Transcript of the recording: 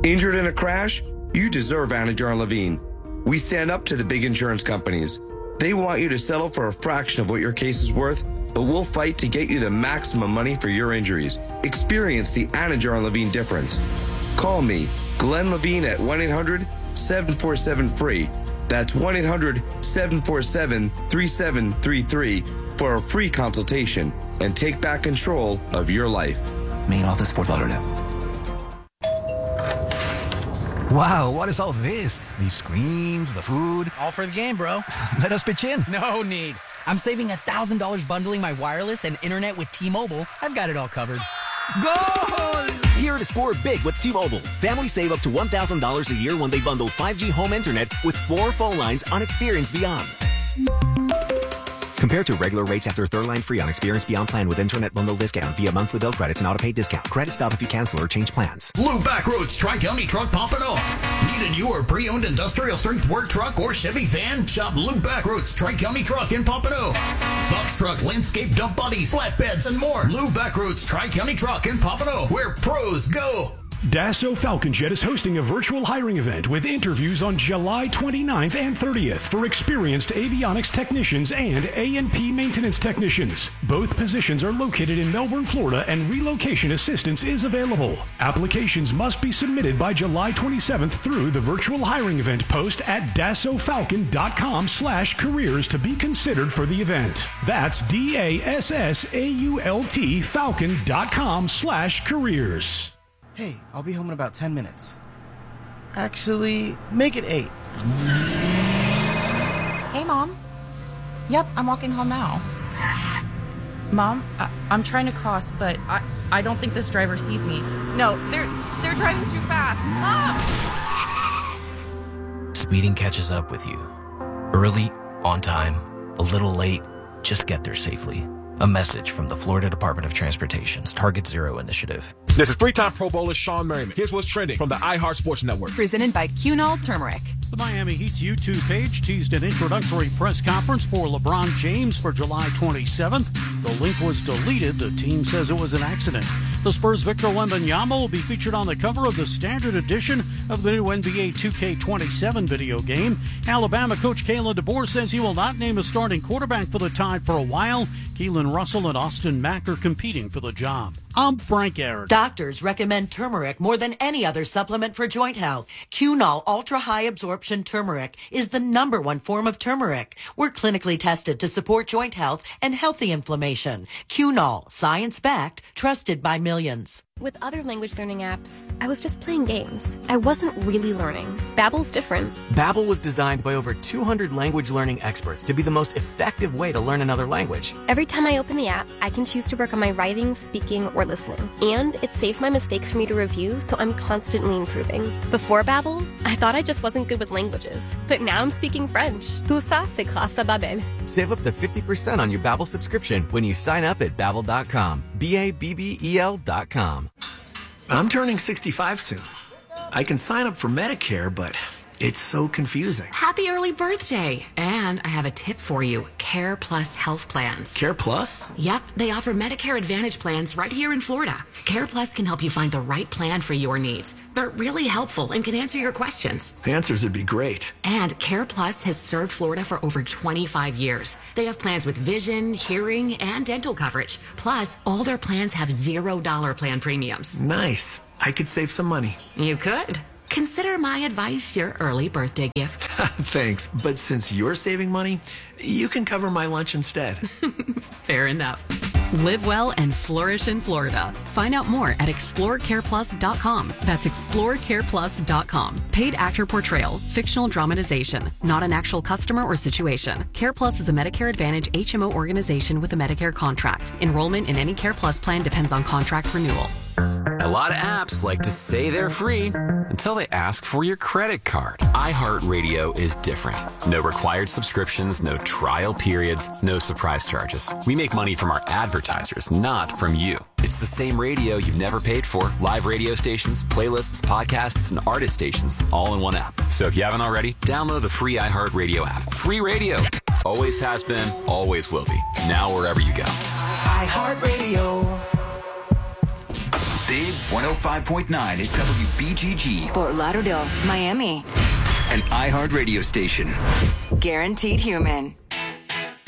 Injured in a crash? You deserve Anajar and Levine. We stand up to the big insurance companies. They want you to settle for a fraction of what your case is worth, but we'll fight to get you the maximum money for your injuries. Experience the Anajar and Levine difference. Call me, Glenn Levine, at 1-800-747-FREE. That's 1-800-747-3733 for a free consultation and take back control of your life. Main office, Fort Lauderdale. Wow, what is all this? These screens, the food. All for the game, bro. Let us pitch in. No need. I'm saving $1,000 bundling my wireless and internet with T-Mobile. I've got it all covered. Goal! Here to score big with T-Mobile. Families save up to $1,000 a year when they bundle 5G home internet with 4 phone lines on Experience Beyond. Compared to regular rates after third line free on Experience Beyond plan with internet bundle discount via monthly bill credits and auto-pay discount. Credit stop if you cancel or change plans. Lou Backroads Tri-County Truck Pompano. Need a new or pre-owned industrial strength work truck or Chevy van? Shop Lou Backroads Tri-County Truck in Pompano. Box trucks, landscape dump bodies, flatbeds, and more. Lou Backroads Tri-County Truck in Pompano, where pros go. Dassault Falcon Jet is hosting a virtual hiring event with interviews on July 29th and 30th for experienced avionics technicians and A&P maintenance technicians. Both positions are located in Melbourne, Florida, and relocation assistance is available. Applications must be submitted by July 27th through the virtual hiring event post at DassaultFalcon.com/careers to be considered for the event. That's DASSAULT Falcon.com/careers. Hey, I'll be home in about 10 minutes. Actually, make it 8. Hey, Mom. Yep, I'm walking home now. Mom, I'm trying to cross, but I don't think this driver sees me. No, they're driving too fast. Mom! Speeding catches up with you. Early, on time, a little late, just get there safely. A message from the Florida Department of Transportation's Target Zero initiative. This is 3-time Pro Bowler Sean Merriman. Here's what's trending from the iHeart Sports Network. Presented by Cunol Turmeric. The Miami Heat's YouTube page teased an introductory press conference for LeBron James for July 27th. The link was deleted. The team says it was an accident. The Spurs' Victor Wembanyama will be featured on the cover of the standard edition of the new NBA 2K27 video game. Alabama coach Kalen DeBoer says he will not name a starting quarterback for the Tide for a while. Keelan Russell and Austin Mack are competing for the job. I'm Frank Aaron. Doctors recommend turmeric more than any other supplement for joint health. Cunol Ultra High Absorption Turmeric is the #1 form of turmeric. We're clinically tested to support joint health and healthy inflammation. Cunol, science-backed, trusted by millions. With other language learning apps, I was just playing games. I wasn't really learning. Babbel's different. Babbel was designed by over 200 language learning experts to be the most effective way to learn another language. Every time I open the app, I can choose to work on my writing, speaking, or listening. And it saves my mistakes for me to review, so I'm constantly improving. Before Babbel, I thought I just wasn't good with languages. But now I'm speaking French. Tout ça, c'est grâce à Babbel. Save up to 50% on your Babbel subscription when you sign up at Babbel.com. BABBEL.com. I'm turning 65 soon. I can sign up for Medicare, but it's so confusing. Happy early birthday. And I have a tip for you. Care Plus health plans. Care Plus? Yep, they offer Medicare Advantage plans right here in Florida. Care Plus can help you find the right plan for your needs. They're really helpful and can answer your questions. The answers would be great. And Care Plus has served Florida for over 25 years. They have plans with vision, hearing, and dental coverage. Plus, all their plans have $0 plan premiums. Nice. I could save some money. You could. Consider my advice your early birthday gift. Thanks, but since you're saving money, you can cover my lunch instead. Fair enough. Live well and flourish in Florida. Find out more at ExploreCarePlus.com. That's ExploreCarePlus.com. Paid actor portrayal, fictional dramatization, not an actual customer or situation. CarePlus is a Medicare Advantage HMO organization with a Medicare contract. Enrollment in any CarePlus plan depends on contract renewal. A lot of apps like to say they're free until they ask for your credit card. iHeartRadio is different. No required subscriptions, no trial periods, no surprise charges. We make money from our advertisers, not from you. It's the same radio you've never paid for. Live radio stations, playlists, podcasts, and artist stations all in one app. So if you haven't already, download the free iHeartRadio app. Free radio. Always has been, always will be. Now wherever you go. iHeartRadio. Dave, when 105.9 is WBGG. Fort Lauderdale, Miami. An iHeart radio station. Guaranteed human.